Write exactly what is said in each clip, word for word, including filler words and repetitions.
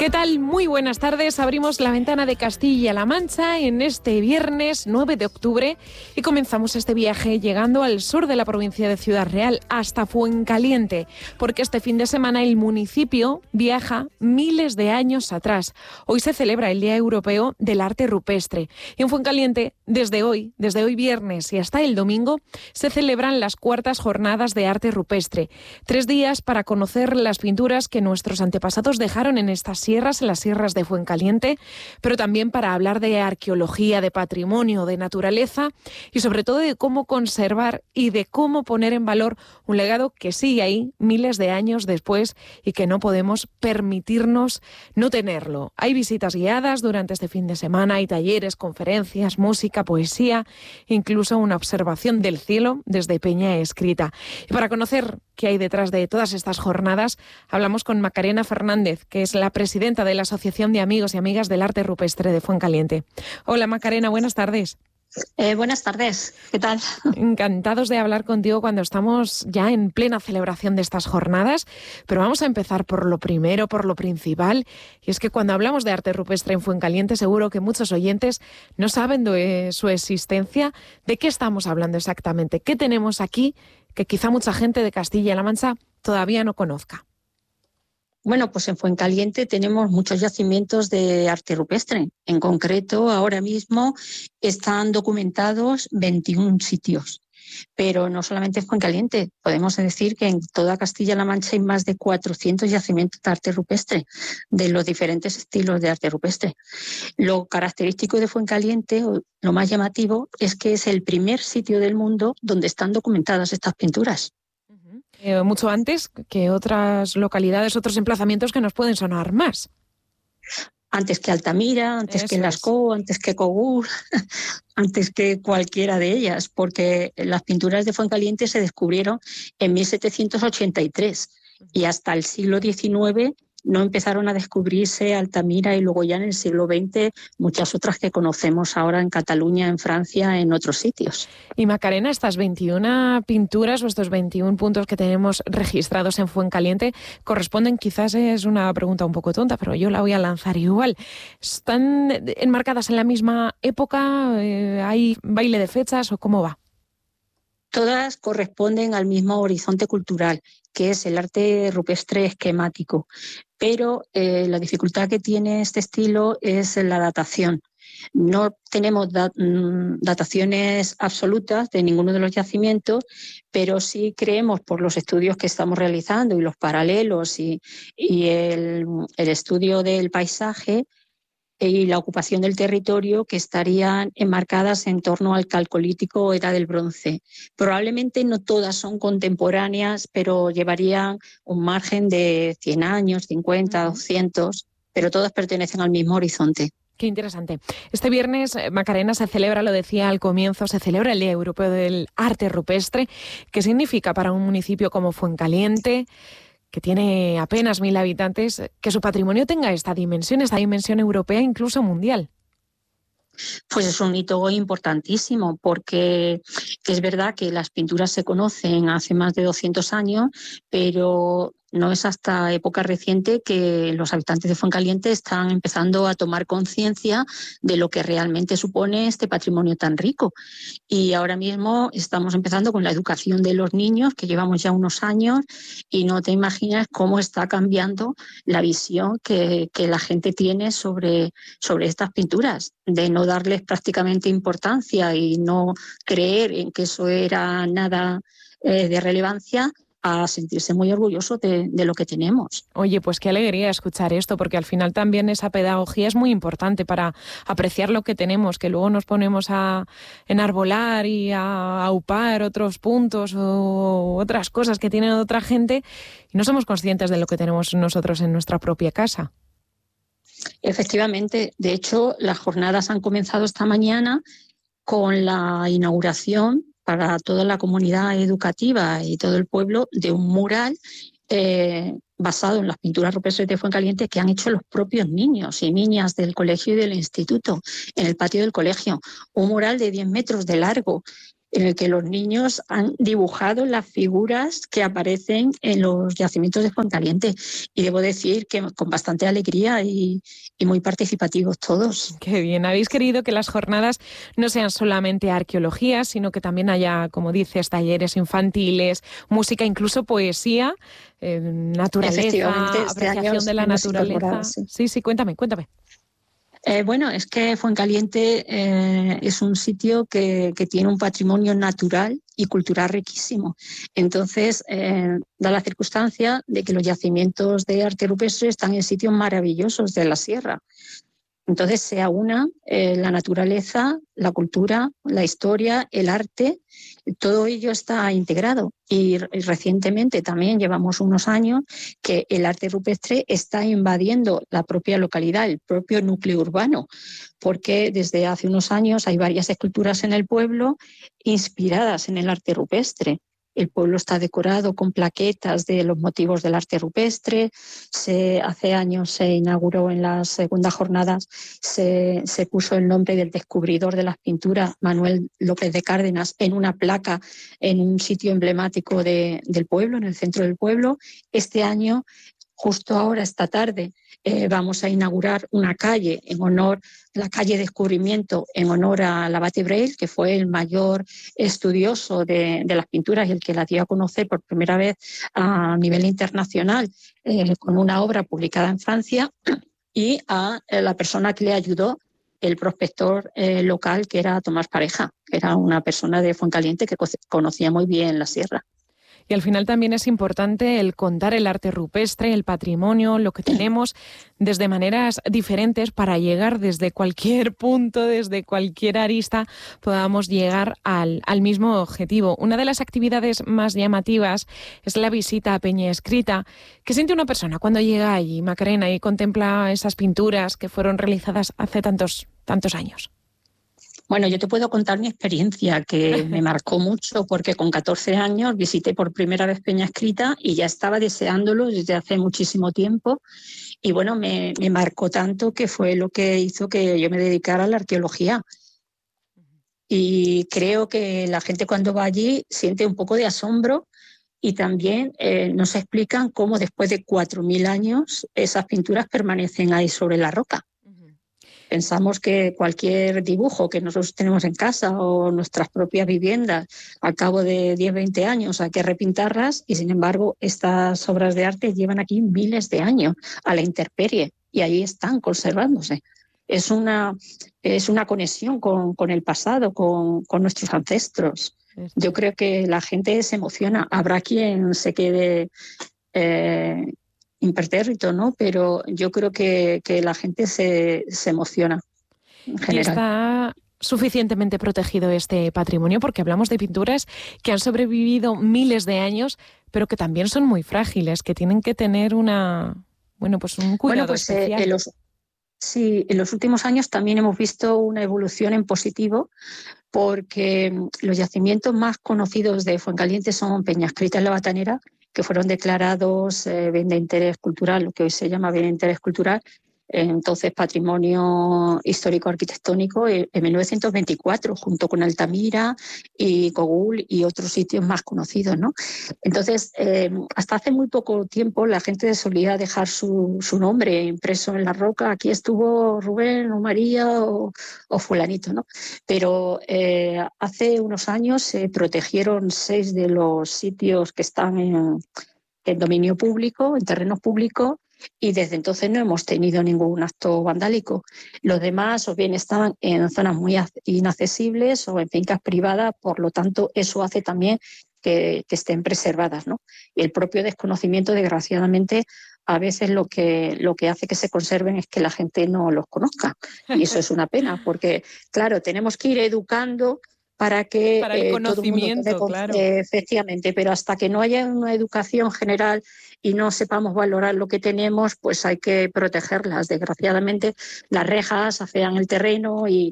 ¿Qué tal? Muy buenas tardes. Abrimos la ventana de Castilla-La Mancha en este viernes nueve de octubre y comenzamos este viaje llegando al sur de la provincia de Ciudad Real, hasta Fuencaliente, porque este fin de semana el municipio viaja miles de años atrás. Hoy se celebra el Día Europeo del Arte Rupestre y en Fuencaliente, desde hoy, desde hoy viernes y hasta el domingo, se celebran las cuartas jornadas de arte rupestre. Tres días para conocer las pinturas que nuestros antepasados dejaron en estas sierras, en las sierras de Fuencaliente, pero también para hablar de arqueología, de patrimonio, de naturaleza y sobre todo de cómo conservar y de cómo poner en valor un legado que sigue ahí miles de años después y que no podemos permitirnos no tenerlo. Hay visitas guiadas durante este fin de semana, hay talleres, conferencias, música, poesía, incluso una observación del cielo desde Peña Escrita. Y para conocer qué hay detrás de todas estas jornadas, hablamos con Macarena Fernández, que es la presidenta de la Asociación de Amigos y Amigas del Arte Rupestre de Fuencaliente. Hola Macarena, buenas tardes. Eh, buenas tardes, ¿qué tal? Encantados de hablar contigo cuando estamos ya en plena celebración de estas jornadas, pero vamos a empezar por lo primero, por lo principal, y es que cuando hablamos de arte rupestre en Fuencaliente seguro que muchos oyentes no saben de su existencia. ¿De qué estamos hablando exactamente? ¿Qué tenemos aquí que quizá mucha gente de Castilla-La Mancha todavía no conozca? Bueno, pues en Fuencaliente tenemos muchos yacimientos de arte rupestre. En concreto, ahora mismo están documentados veintiún sitios. Pero no solamente en Fuencaliente, podemos decir que en toda Castilla-La Mancha hay más de cuatrocientos yacimientos de arte rupestre, de los diferentes estilos de arte rupestre. Lo característico de Fuencaliente, lo más llamativo, es que es el primer sitio del mundo donde están documentadas estas pinturas. Eh, mucho antes que otras localidades, otros emplazamientos que nos pueden sonar más. Antes que Altamira, antes Eso que Lascaux, antes que Cogur, antes que cualquiera de ellas, porque las pinturas de Fuencaliente se descubrieron en mil setecientos ochenta y tres y hasta el siglo diecinueve no empezaron a descubrirse Altamira y luego ya en el siglo veinte muchas otras que conocemos ahora en Cataluña, en Francia, en otros sitios. Y Macarena, estas veintiuna pinturas o estos veintiún puntos que tenemos registrados en Fuencaliente corresponden, quizás es una pregunta un poco tonta, pero yo la voy a lanzar igual. ¿Están enmarcadas en la misma época? ¿Hay baile de fechas o cómo va? Todas corresponden al mismo horizonte cultural, que es el arte rupestre esquemático, pero eh, la dificultad que tiene este estilo es la datación. No tenemos dat- dataciones absolutas de ninguno de los yacimientos, pero sí creemos, por los estudios que estamos realizando y los paralelos y, y el, el estudio del paisaje y la ocupación del territorio, que estarían enmarcadas en torno al Calcolítico o Edad del Bronce. Probablemente no todas son contemporáneas, pero llevarían un margen de cien años, cincuenta, doscientos, pero todas pertenecen al mismo horizonte. Qué interesante. Este viernes, Macarena, se celebra, lo decía al comienzo, se celebra el Día Europeo del Arte Rupestre. ¿Qué significa para un municipio como Fuencaliente, que tiene apenas mil habitantes, que su patrimonio tenga esta dimensión, esta dimensión europea, incluso mundial? Pues es un hito importantísimo, porque es verdad que las pinturas se conocen hace más de doscientos años, pero no es hasta época reciente que los habitantes de Fuencaliente están empezando a tomar conciencia de lo que realmente supone este patrimonio tan rico. Y ahora mismo estamos empezando con la educación de los niños, que llevamos ya unos años, y no te imaginas cómo está cambiando la visión que, que la gente tiene sobre, sobre estas pinturas, de no darles prácticamente importancia y no creer en que eso era nada eh, de relevancia, a sentirse muy orgulloso de, de lo que tenemos. Oye, pues qué alegría escuchar esto, porque al final también esa pedagogía es muy importante para apreciar lo que tenemos, que luego nos ponemos a enarbolar y a aupar otros puntos o otras cosas que tiene otra gente y no somos conscientes de lo que tenemos nosotros en nuestra propia casa. Efectivamente, de hecho, las jornadas han comenzado esta mañana con la inauguración para toda la comunidad educativa y todo el pueblo de un mural eh, basado en las pinturas rupestres de Fuencaliente que han hecho los propios niños y niñas del colegio y del instituto en el patio del colegio. Un mural de diez metros de largo en el que los niños han dibujado las figuras que aparecen en los yacimientos de Fuencaliente. Y debo decir que con bastante alegría y, y muy participativos todos. Qué bien. Habéis querido que las jornadas no sean solamente arqueología, sino que también haya, como dices, talleres infantiles, música, incluso poesía, eh, naturaleza, este apreciación de la naturaleza. Sí. sí, sí, cuéntame, cuéntame. Eh, bueno, es que Fuencaliente eh, es un sitio que, que tiene un patrimonio natural y cultural riquísimo. Entonces, eh, da la circunstancia de que los yacimientos de arte rupestre están en sitios maravillosos de la sierra. Entonces se aúna eh, la naturaleza, la cultura, la historia, el arte, todo ello está integrado. Y, y recientemente también llevamos unos años que el arte rupestre está invadiendo la propia localidad, el propio núcleo urbano, porque desde hace unos años hay varias esculturas en el pueblo inspiradas en el arte rupestre. El pueblo está decorado con plaquetas de los motivos del arte rupestre. Se, hace años se inauguró en las segundas jornadas, se, se puso el nombre del descubridor de las pinturas, Manuel López de Cárdenas, en una placa en un sitio emblemático de, del pueblo, en el centro del pueblo. Este año, justo ahora, esta tarde, eh, vamos a inaugurar una calle en honor, la calle Descubrimiento, en honor a Lavater Brel, que fue el mayor estudioso de, de las pinturas y el que las dio a conocer por primera vez a nivel internacional, eh, con una obra publicada en Francia, y a eh, la persona que le ayudó, el prospector eh, local, que era Tomás Pareja, que era una persona de Fuencaliente que conocía muy bien la sierra. Y al final también es importante el contar el arte rupestre, el patrimonio, lo que tenemos, desde maneras diferentes para llegar desde cualquier punto, desde cualquier arista, podamos llegar al, al mismo objetivo. Una de las actividades más llamativas es la visita a Peña Escrita. ¿Qué siente una persona cuando llega allí, Macarena, y contempla esas pinturas que fueron realizadas hace tantos, tantos años? Bueno, yo te puedo contar mi experiencia, que me marcó mucho, porque con catorce años visité por primera vez Peña Escrita y ya estaba deseándolo desde hace muchísimo tiempo. Y bueno, me, me marcó tanto que fue lo que hizo que yo me dedicara a la arqueología. Y creo que la gente cuando va allí siente un poco de asombro y también eh, nos explican cómo después de cuatro mil años esas pinturas permanecen ahí sobre la roca. Pensamos que cualquier dibujo que nosotros tenemos en casa o nuestras propias viviendas, al cabo de diez, veinte años hay que repintarlas, y sin embargo estas obras de arte llevan aquí miles de años a la intemperie y ahí están conservándose. Es una, es una conexión con, con el pasado, con, con nuestros ancestros. Yo creo que la gente se emociona. Habrá quien se quede Eh, impertérrito, ¿no? Pero yo creo que, que la gente se, se emociona en general. Y está suficientemente protegido este patrimonio, porque hablamos de pinturas que han sobrevivido miles de años, pero que también son muy frágiles, que tienen que tener una, bueno, pues un cuidado bueno, pues, especial. Eh, en los, sí, en los últimos años también hemos visto una evolución en positivo, porque los yacimientos más conocidos de Fuencaliente son Peña Escrita y La Batanera, que fueron declarados eh, bien de interés cultural, lo que hoy se llama bien de interés cultural, entonces patrimonio histórico-arquitectónico, en mil novecientos veinticuatro, junto con Altamira y Cogul y otros sitios más conocidos, ¿no? Entonces, eh, hasta hace muy poco tiempo la gente solía dejar su, su nombre impreso en la roca. Aquí estuvo Rubén o María o, o fulanito, ¿no? Pero eh, hace unos años se protegieron seis de los sitios que están en, en dominio público, en terrenos públicos, y desde entonces no hemos tenido ningún acto vandálico. Los demás o bien están en zonas muy inaccesibles o en fincas privadas, por lo tanto eso hace también que, que estén preservadas, ¿no? Y el propio desconocimiento, desgraciadamente, a veces lo que, lo que hace que se conserven es que la gente no los conozca, y eso es una pena, porque claro, tenemos que ir educando para que para el eh, conocimiento, todo el mundo, claro. Eh, efectivamente, pero hasta que no haya una educación general y no sepamos valorar lo que tenemos, pues hay que protegerlas. Desgraciadamente, las rejas afean el terreno y,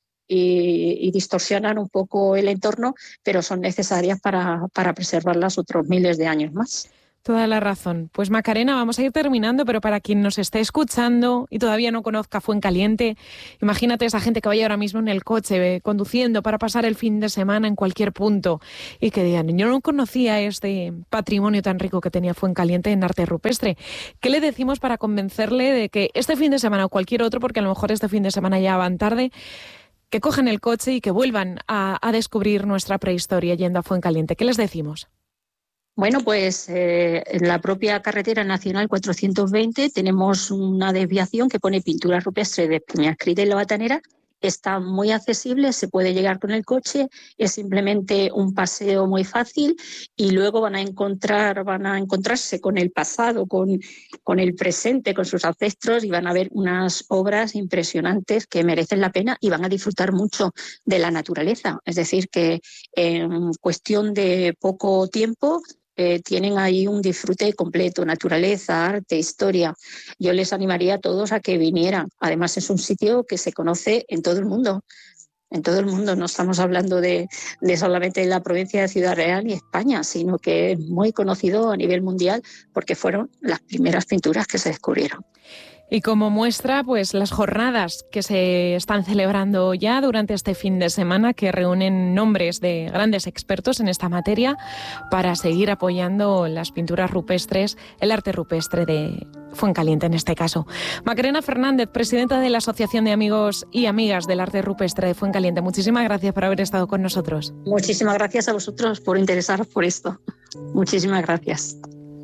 y, y distorsionan un poco el entorno, pero son necesarias para, para preservarlas otros miles de años más. Toda la razón. Pues Macarena, vamos a ir terminando, pero para quien nos esté escuchando y todavía no conozca Fuencaliente, imagínate esa gente que vaya ahora mismo en el coche, conduciendo para pasar el fin de semana en cualquier punto y que digan, yo no conocía este patrimonio tan rico que tenía Fuencaliente en arte rupestre. ¿Qué le decimos para convencerle de que este fin de semana o cualquier otro, porque a lo mejor este fin de semana ya van tarde, que cogen el coche y que vuelvan a, a descubrir nuestra prehistoria yendo a Fuencaliente? ¿Qué les decimos? Bueno, pues eh, en la propia carretera nacional cuatrocientos veinte tenemos una desviación que pone pintura rupestre de Peñascrita y La Batanera. Está muy accesible, se puede llegar con el coche, es simplemente un paseo muy fácil y luego van a encontrar, van a encontrarse con el pasado, con, con el presente, con sus ancestros y van a ver unas obras impresionantes que merecen la pena y van a disfrutar mucho de la naturaleza. Es decir, que en cuestión de poco tiempo Eh, tienen ahí un disfrute completo, naturaleza, arte, historia. Yo les animaría a todos a que vinieran. Además es un sitio que se conoce en todo el mundo, en todo el mundo. No estamos hablando de, de solamente de la provincia de Ciudad Real y España, sino que es muy conocido a nivel mundial porque fueron las primeras pinturas que se descubrieron. Y como muestra, pues las jornadas que se están celebrando ya durante este fin de semana, que reúnen nombres de grandes expertos en esta materia para seguir apoyando las pinturas rupestres, el arte rupestre de Fuencaliente en este caso. Macarena Fernández, presidenta de la Asociación de Amigos y Amigas del Arte Rupestre de Fuencaliente, muchísimas gracias por haber estado con nosotros. Muchísimas gracias a vosotros por interesaros por esto. Muchísimas gracias.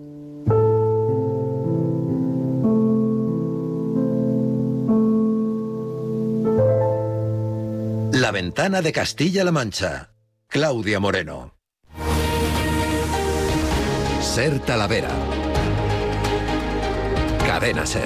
La ventana de Castilla-La Mancha. Claudia Moreno. Ser Talavera. Cadena Ser.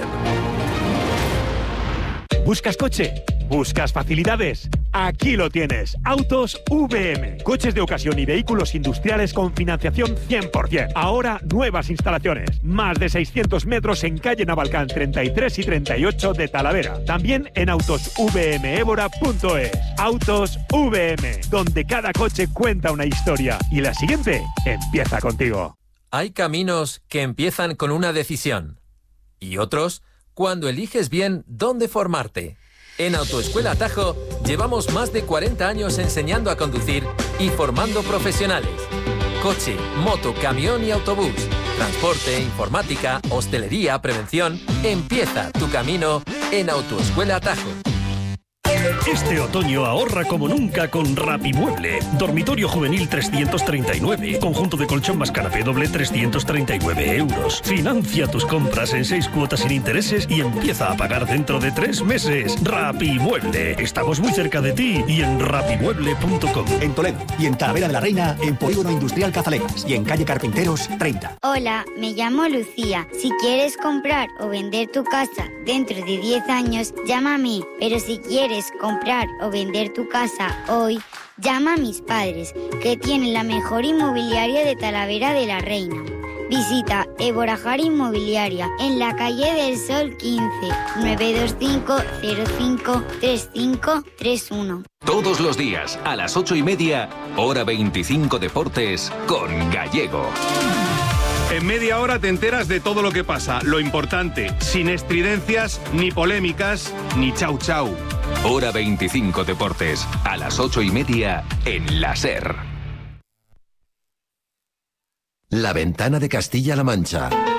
¿Buscas coche? ¿Buscas facilidades? Aquí lo tienes. Autos V M. Coches de ocasión y vehículos industriales con financiación cien por ciento. Ahora nuevas instalaciones. Más de seiscientos metros en calle Navalcán treinta y tres y treinta y ocho de Talavera. También en autos v m évora punto es. Autos V M, donde cada coche cuenta una historia. Y la siguiente empieza contigo. Hay caminos que empiezan con una decisión. Y otros cuando eliges bien dónde formarte. En Autoescuela Atajo llevamos más de cuarenta años enseñando a conducir y formando profesionales. Coche, moto, camión y autobús. Transporte, informática, hostelería, prevención. Empieza tu camino en Autoescuela Atajo. Este otoño ahorra como nunca con Rapimueble. Dormitorio juvenil trescientos treinta y nueve. Conjunto de colchón más canapé doble trescientos treinta y nueve euros. Financia tus compras en seis cuotas sin intereses y empieza a pagar dentro de tres meses. Rapimueble. Estamos muy cerca de ti y en rapimueble punto com. En Toledo y en Talavera de la Reina, en Polígono Industrial Cazalegas y en calle Carpinteros treinta. Hola, me llamo Lucía. Si quieres comprar o vender tu casa dentro de diez años, llámame. Pero si quieres comprar o vender tu casa hoy, llama a mis padres, que tienen la mejor inmobiliaria de Talavera de la Reina. Visita Eborajar Inmobiliaria en la calle del Sol quince, nueve dos cinco cero cinco tres cinco tres uno. Todos los días a las ocho y media, hora veinticinco Deportes con Gallego. En media hora te enteras de todo lo que pasa, lo importante, sin estridencias, ni polémicas, ni chau chau. Hora veinticinco Deportes, a las ocho y media en la Ser. La ventana de Castilla-La Mancha.